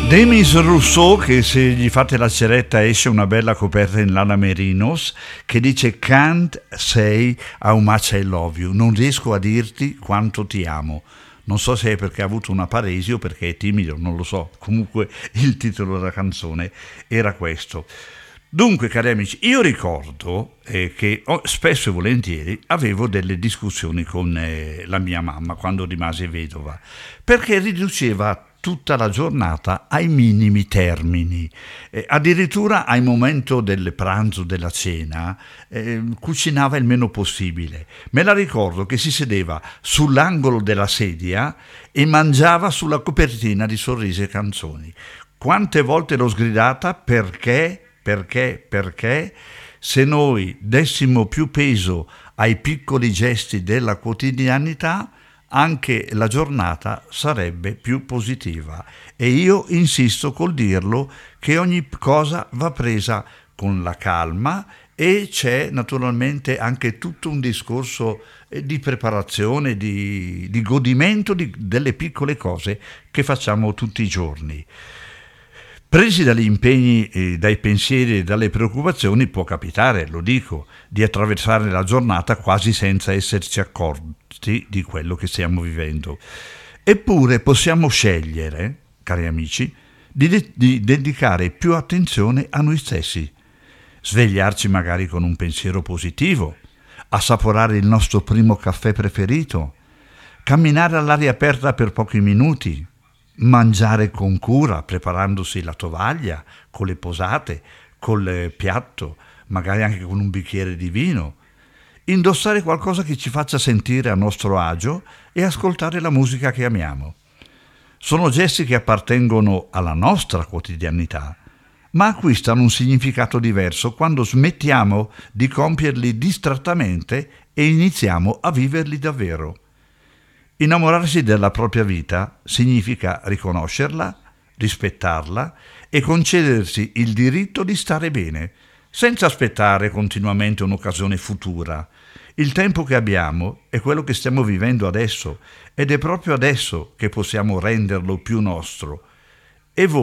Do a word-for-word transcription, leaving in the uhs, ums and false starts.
Demis Rousseau, che se gli fate la ceretta esce una bella coperta in lana merinos, che dice "Can't say how much I love you", non riesco a dirti quanto ti amo. Non so se è perché ha avuto una paresi o perché è timido, non lo so. Comunque il titolo della canzone era questo. Dunque, cari amici, io ricordo eh, che oh, spesso e volentieri avevo delle discussioni con eh, la mia mamma quando rimase vedova, perché riduceva tutta la giornata ai minimi termini, eh, addirittura al momento del pranzo, della cena, eh, cucinava il meno possibile. Me la ricordo che si sedeva sull'angolo della sedia e mangiava sulla copertina di Sorrisi e Canzoni. Quante volte l'ho sgridata perché, perché, perché se noi dessimo più peso ai piccoli gesti della quotidianità, anche la giornata sarebbe più positiva. E io insisto col dirlo che ogni cosa va presa con la calma e c'è naturalmente anche tutto un discorso di preparazione, di, di godimento di, delle piccole cose che facciamo tutti i giorni. Presi dagli impegni, eh, dai pensieri e dalle preoccupazioni, può capitare, lo dico, di attraversare la giornata quasi senza esserci accorti di quello che stiamo vivendo. Eppure possiamo scegliere, cari amici, di, de- di dedicare più attenzione a noi stessi, svegliarci magari con un pensiero positivo, assaporare il nostro primo caffè preferito, camminare all'aria aperta per pochi minuti, mangiare con cura, preparandosi la tovaglia, con le posate, col piatto, magari anche con un bicchiere di vino, indossare qualcosa che ci faccia sentire a nostro agio e ascoltare la musica che amiamo. Sono gesti che appartengono alla nostra quotidianità, ma acquistano un significato diverso quando smettiamo di compierli distrattamente e iniziamo a viverli davvero. Innamorarsi della propria vita significa riconoscerla, rispettarla e concedersi il diritto di stare bene, senza aspettare continuamente un'occasione futura. Il tempo che abbiamo è quello che stiamo vivendo adesso ed è proprio adesso che possiamo renderlo più nostro. E voi